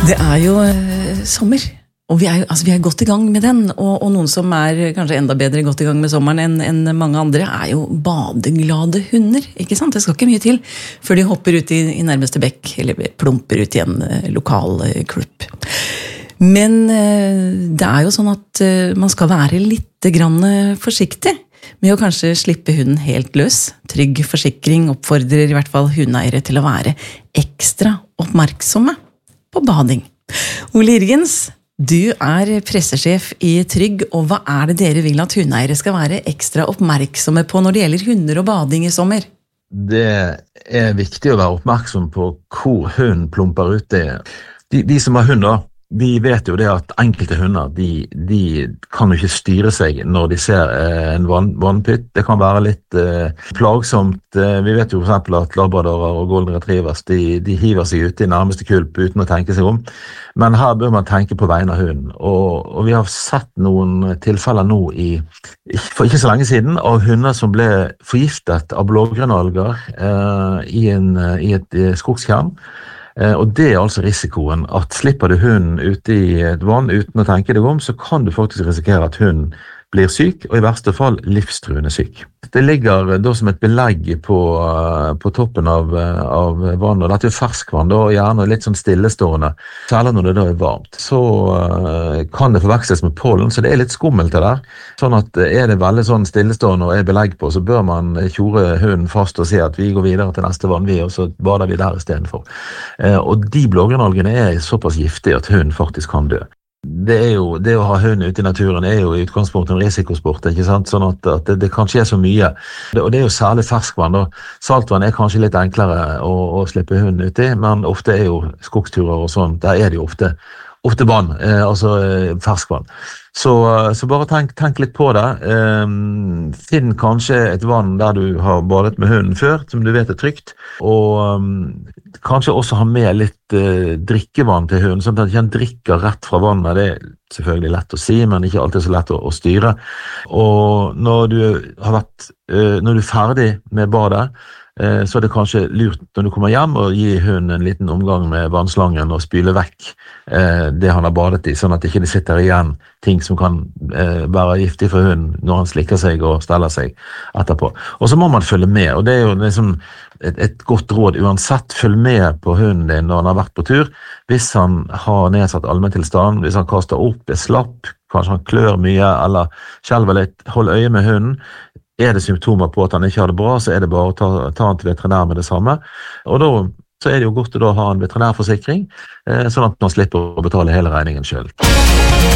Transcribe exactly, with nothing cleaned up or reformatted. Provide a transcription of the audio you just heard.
Det er jo eh, sommer, og vi er, jo, altså, vi er godt i gang med den, og, og noen som er kanskje enda bedre godt i gang med sommeren enn, enn mange andre, er jo badeglade hunder, ikke sant? Det skal ikke mye til før de hopper ut i, i nærmeste bekk, eller plumper ut i en eh, lokal eh, klubb. Men eh, det er jo sånn at eh, man skal være litt grann forsiktig med å kanskje slippe hunden helt løs. Trygg forsikring oppfordrer i hvert fall hundeeiere til å være ekstra oppmerksomme på bading. Ole Jørgens, du er pressesjef i Trygg, og hva er det dere vil at hundeeiere skal være ekstra oppmerksomme på når det gjelder hunder og bading i sommer? Det er viktig å være oppmerksom på hvor hunden plumper ut. De, de som har hunder, de vet jo det at enkelte hunder, de, de kan jo ikke styre seg når de ser eh, en vann, vannpytt. Det kan være litt eh, plagsomt. Eh, vi vet jo for eksempel at labradorer og golden retrievers, de, de hiver seg ut i nærmeste kulp uten å tenke seg om. Men her bør man tenke på vegne av hunden. Og, og vi har sett noen tilfeller nå i, for ikke så lenge siden, av hunder som ble forgiftet av blågrønnalger eh, i, en, i et skogskjern. Og det er altså risikoen, at slipper du hunden ute i et vann uten å tenke deg om, så kan du faktisk risikere at hunden blir syk, og i verste fall livstruende syk. Det ligger da som et belegg på, på toppen av, av vannet, og dette er ferskvann, da, og gjerne litt sånn stillestående, særlig når det da er varmt. Så uh, kan det forveksles med pollen, så det er litt skummelt det der. Sånn at er det veldig sånn stillestående og er belegg på, så bør man tjore hunden fast og si at vi går videre til neste vann, vi, og så bader vi der i stedet for. Uh, og de blågrønnalgene er såpass giftige at hunden faktisk kan dø. Det, er jo, det å ha hund ute i naturen er jo i utgangspunktet en risikosport, ikke sant? Sånn at, at det, det kan skje så mye. Det, og det er jo særlig ferskvann. Da. Saltvann er kanskje litt enklere å, å slippe hunden ut i, men ofte er jo skogsturer og sånn, der er det jo ofte, ofte vann, eh, altså eh, ferskvann. Så, så bare tenk, tenk litt på det. Eh, finn kanskje et vann der du har badet med hunden før, som du vet er trygt, og um, kanskje også ha med litt eh, drikkevann til hunden, sånn at han drikker rett fra vannet. Det er selvfølgelig lett å si, men ikke alltid så lett å, å styre. Og når du har vært, eh, når du er ferdig med badet, eh, så er det kanskje lurt når du kommer hjem og gi hunden en liten omgang med vannslangen og spyle vekk eh, det han har badet i, sånn at det ikke sitter igjen ting som kan eh, være giftig for hunden når han slikker seg og steller seg etterpå. Og så må man følge med, og det er jo liksom et, et godt råd uansett. Følg med på hunden din når han har vært på tur. Hvis han har nedsatt allmenntilstand, hvis han kaster opp, er slapp, kanskje han klør mye eller skjelver litt, hold øye med hunden. Er det symptomer på at han ikke har det bra, så er det bare å ta, ta han til veterinær med det samme. Og da så er det jo godt å da ha en veterinærforsikring, eh, sånn at man slipper å betale hele regningen selv.